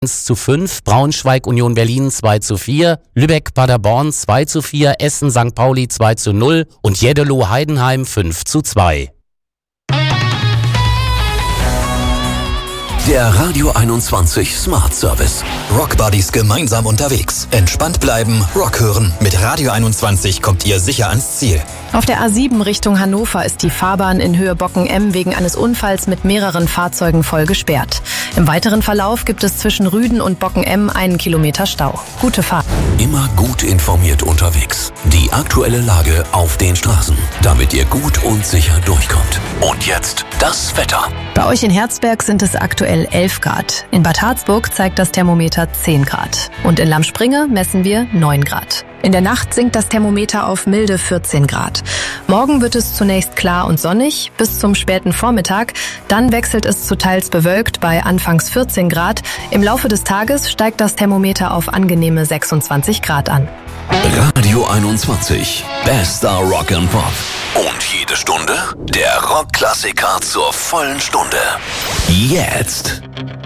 1:5, Braunschweig Union Berlin 2:4, Lübeck Paderborn 2:4, Essen St. Pauli 2:0 und Jeddelo Heidenheim 5:2. Der Radio 21 Smart Service. Rock Buddies gemeinsam unterwegs. Entspannt bleiben, Rock hören. Mit Radio 21 kommt ihr sicher ans Ziel. Auf der A7 Richtung Hannover ist die Fahrbahn in Höhe Bockenheim wegen eines Unfalls mit mehreren Fahrzeugen voll gesperrt. Im weiteren Verlauf gibt es zwischen Rüden und Bockenheim 1 Kilometer Stau. Gute Fahrt. Immer gut informiert unterwegs. Die aktuelle Lage auf den Straßen, damit ihr gut und sicher durchkommt. Und jetzt das Wetter. Bei euch in Herzberg sind es aktuell 11 Grad. In Bad Harzburg zeigt das Thermometer 10 Grad. Und in Lammspringe messen wir 9 Grad. In der Nacht sinkt das Thermometer auf milde 14 Grad. Morgen wird es zunächst klar und sonnig bis zum späten Vormittag. Dann wechselt es zu teils bewölkt bei anfangs 14 Grad. Im Laufe des Tages steigt das Thermometer auf angenehme 26 Grad an. Radio 21. Bester Rock and Pop. Und jede Stunde der Rockklassiker zur vollen Stunde. Jetzt.